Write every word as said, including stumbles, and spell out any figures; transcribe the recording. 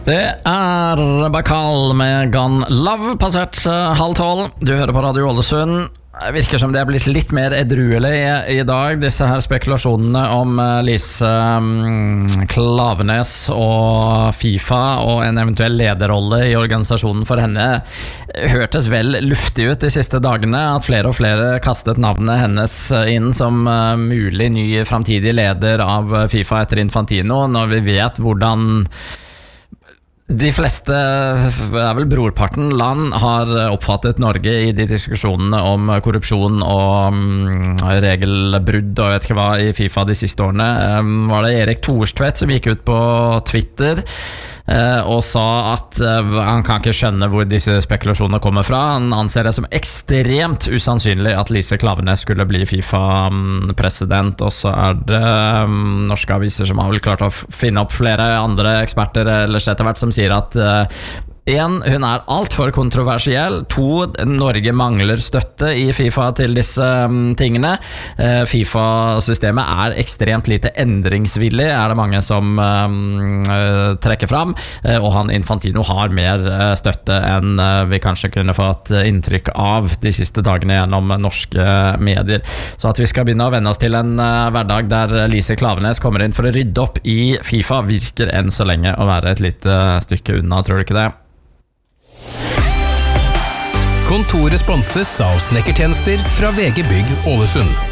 Det er Bakal med Gun Love, passert uh, halv tolv. Du hører på Radio Ålesund. Det virker som det er blitt litt mer edruelig i, i dag. Disse her spekulasjonene om uh, Lise um, Klaveness og FIFA og en eventuell lederrolle i organisasjonen for henne hørtes vel luftig ut de siste dagene. At flere og flere kastet navnet hennes inn som uh, mulig ny fremtidig leder av FIFA etter Infantino, når vi vet hvordan de fleste, det er vel brorparten land, har oppfattet Norge i de diskusjonene om korrupsjon og um, regelbrudd og vet ikke hva i FIFA de siste årene. Um, var det Erik Thorstvedt som gikk ut på Twitter uh, og sa at uh, han kan ikke skjønne hvor disse spekulasjonene kommer fra. Han anser det som ekstremt usannsynlig at Lise Klaveness skulle bli FIFA-president, og så er det um, norske aviser som har vel klart å finne opp flere andre eksperter ellers etter hvert som sier at uh, en, hun er alt for kontroversiell. To, Norge mangler støtte i FIFA til disse um, tingene. Uh, FIFA-systemet er ekstremt lite endringsvillig, er det mange som um, uh, trekker fram. Uh, og han Infantino har mer uh, støtte enn uh, vi kanskje kunne fått inntrykk av de siste dagene gjennom norske medier. Så at vi skal begynne å venne oss til en uh, hverdag der Lise Klaveness kommer inn for å rydde opp i FIFA, virker enn så lenge å være et lite stykke unna, tror du ikke det? Kontoret sponses av snekkertjenester fra V G Bygg Ålesund.